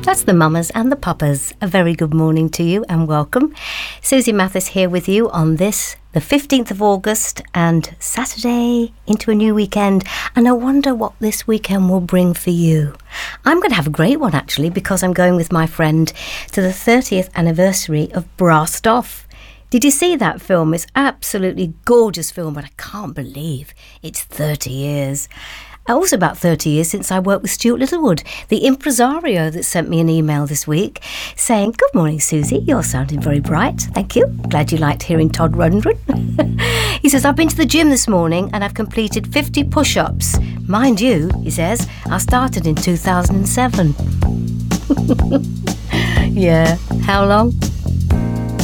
That's the mamas and the papas. A very good morning to you and welcome. Susie Mathis here with you on this, the 15th of August and Saturday into a new weekend. And I wonder what this weekend will bring for you. I'm going to have a great one actually because I'm going with my friend to the 30th anniversary of Brassed Off. Did you see that film? It's absolutely gorgeous film, but I can't believe it's 30 years. Also about 30 years since I worked with Stuart Littlewood, the impresario that sent me an email this week saying, "Good morning, Susie, you're sounding very bright. Thank you. Glad you liked hearing Todd Rundgren." He says, "I've been to the gym this morning and I've completed 50 push-ups. Mind you," he says, "I started in 2007. Yeah, how long?